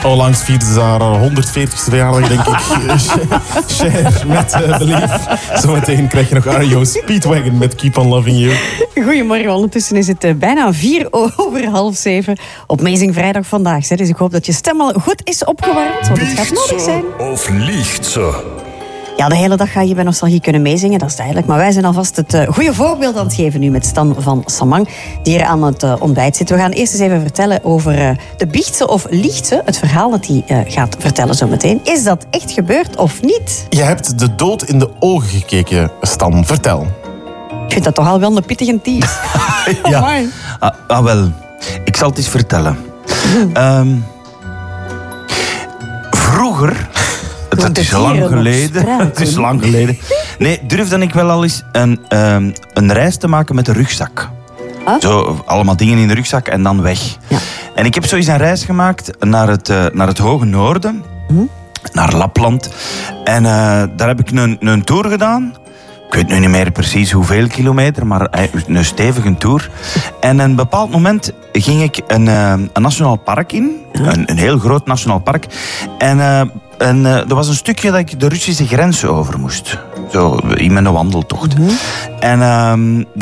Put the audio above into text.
Onlangs vierde ze haar 140ste verjaardag, denk ik. Share met Belief. Zometeen krijg je nog Ario Speedwagon met Keep on Loving You. Goedemorgen, ondertussen is het bijna 6:04 op Amazing Vrijdag vandaag. Dus ik hoop dat je stem al goed is opgewarmd, want het gaat nodig zijn. Of liegt ze? Ja, de hele dag ga je bij Nostalgie kunnen meezingen, dat is duidelijk. Maar wij zijn alvast het goede voorbeeld aan het geven nu met Stan van Samang, die hier aan het ontbijt zit. We gaan eerst eens even vertellen over de biechtse of liegtse, het verhaal dat hij gaat vertellen zo meteen. Is dat echt gebeurd of niet? Je hebt de dood in de ogen gekeken, Stan. Vertel. Ik vind dat toch al wel een pittige tease. Ja. Wel, ik zal het eens vertellen. Vroeger... Het is lang geleden. Het is lang geleden. Nee, durfde ik wel al eens een reis te maken met een rugzak. Huh? Zo, allemaal dingen in de rugzak en dan weg. Ja. En ik heb zo eens een reis gemaakt naar het hoge noorden. Naar Lapland. En daar heb ik een tour gedaan. Ik weet nu niet meer precies hoeveel kilometer, maar een stevige tour. En op een bepaald moment ging ik een nationaal park in. Een heel groot nationaal park. En er was een stukje dat ik de Russische grens over moest. Zo, in mijn wandeltocht. En